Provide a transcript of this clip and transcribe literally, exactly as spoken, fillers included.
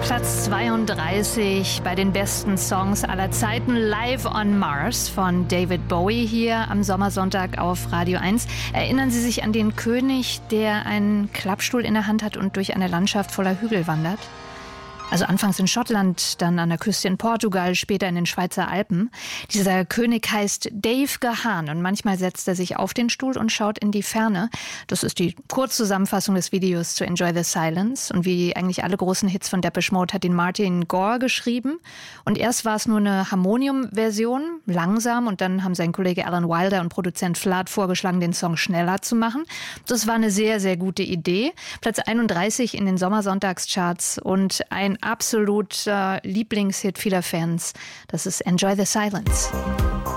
Platz zweiunddreißig bei den besten Songs aller Zeiten. Live on Mars von David Bowie hier am Sommersonntag auf Radio eins. Erinnern Sie sich an den König, der einen Klappstuhl in der Hand hat und durch eine Landschaft voller Hügel wandert? Also anfangs in Schottland, dann an der Küste in Portugal, später in den Schweizer Alpen. Dieser König heißt Dave Gahan und manchmal setzt er sich auf den Stuhl und schaut in die Ferne. Das ist die Kurzzusammenfassung des Videos zu Enjoy the Silence. Und wie eigentlich alle großen Hits von Depeche Mode hat ihn Martin Gore geschrieben. Und erst war es nur eine Harmonium-Version, langsam. Und dann haben sein Kollege Alan Wilder und Produzent Flood vorgeschlagen, den Song schneller zu machen. Das war eine sehr, sehr gute Idee. Platz einunddreißig in den Sommersonntagscharts und ein absoluter Lieblingshit vieler Fans. Das ist Enjoy the Silence.